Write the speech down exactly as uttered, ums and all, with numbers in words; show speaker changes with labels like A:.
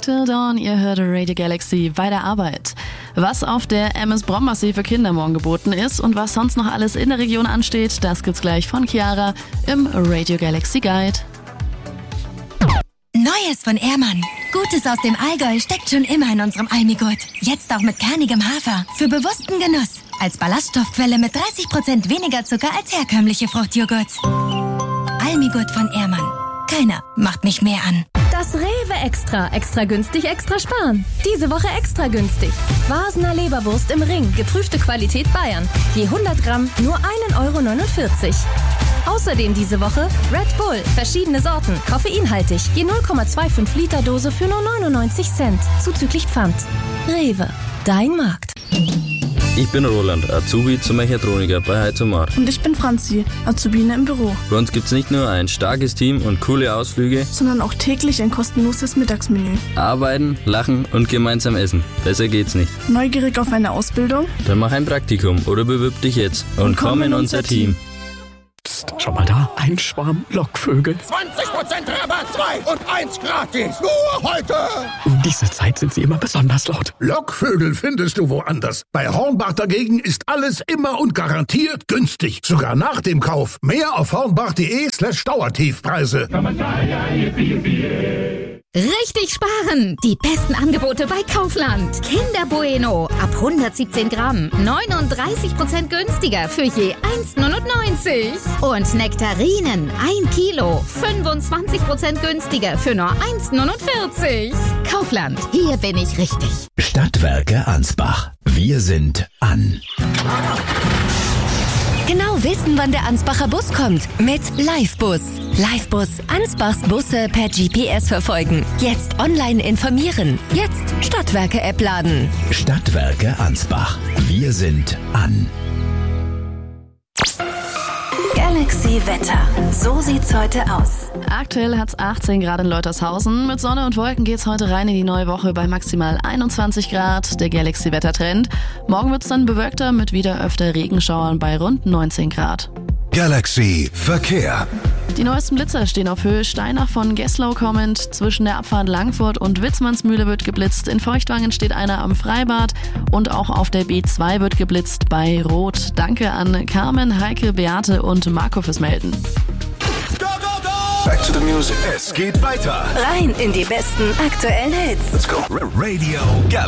A: Till Dawn, ihr hört Radio Galaxy bei der Arbeit. Was auf der M S Brom-Massee für Kinder morgen geboten ist und was sonst noch alles in der Region ansteht, das gibt's gleich von Chiara im Radio Galaxy Guide.
B: Neues von Ehrmann. Gutes aus dem Allgäu steckt schon immer in unserem Almigurt. Jetzt auch mit kernigem Hafer. Für bewussten Genuss. Als Ballaststoffquelle mit dreißig Prozent weniger Zucker als herkömmliche Fruchtjoghurts. Almigurt von Ehrmann. Keiner macht mich mehr an.
C: Das Rewe Extra. Extra günstig, extra sparen. Diese Woche extra günstig. Vasener Leberwurst im Ring. Geprüfte Qualität Bayern. Je hundert Gramm nur ein Euro neunundvierzig. Außerdem diese Woche Red Bull. Verschiedene Sorten. Koffeinhaltig. Je null Komma fünfundzwanzig Liter Dose für nur neunundneunzig Cent. Zuzüglich Pfand. Rewe. Dein Markt.
D: Ich bin Roland, Azubi zum Mechatroniker bei Heizomar.
E: Und ich bin Franzi, Azubine im Büro.
D: Bei uns gibt's nicht nur ein starkes Team und coole Ausflüge,
E: sondern auch täglich ein kostenloses Mittagsmenü.
D: Arbeiten, lachen und gemeinsam essen. Besser geht's nicht.
E: Neugierig auf eine Ausbildung?
D: Dann mach ein Praktikum oder bewirb dich jetzt und, und komm in unser Team.
F: Psst, schau mal da, ein Schwarm Lockvögel.
G: zwanzig Prozent Rabatt, zwei und eins gratis. Nur heute.
F: Um diese Zeit sind sie immer besonders laut.
G: Lockvögel findest du woanders. Bei Hornbach dagegen ist alles immer und garantiert günstig. Sogar nach dem Kauf. Mehr auf hornbach.de slash Dauertiefpreise.
H: Richtig sparen! Die besten Angebote bei Kaufland. Kinder Bueno ab hundertsiebzehn Gramm. neununddreißig Prozent günstiger für je eins neunundneunzig. Und Nektarinen ein Kilo. fünfundzwanzig Prozent günstiger für nur eins neunundvierzig. Kaufland, hier bin ich richtig.
I: Stadtwerke Ansbach. Wir sind an.
B: Genau wissen, wann der Ansbacher Bus kommt. Mit Livebus. Livebus. Ansbachs Busse per G P S verfolgen. Jetzt online informieren. Jetzt Stadtwerke-App laden.
I: Stadtwerke Ansbach. Wir sind an.
B: Galaxy Wetter. So sieht's heute aus.
A: Aktuell hat's achtzehn Grad in Leutershausen. Mit Sonne und Wolken geht's heute rein in die neue Woche bei maximal einundzwanzig Grad. Der Galaxy-Wettertrend. Morgen wird's dann bewölkter mit wieder öfter Regenschauern bei rund neunzehn Grad.
I: Galaxy Verkehr.
A: Die neuesten Blitzer stehen auf Höhe Steinach von Geslow kommend. Zwischen der Abfahrt Langfurt und Witzmannsmühle wird geblitzt. In Feuchtwangen steht einer am Freibad. Und auch auf der B zwei wird geblitzt bei Rot. Danke an Carmen, Heike, Beate und Marco fürs Melden.
I: Back to the music. Es geht weiter.
B: Rein in die besten aktuellen Hits.
I: Let's go. Radio Galaxy.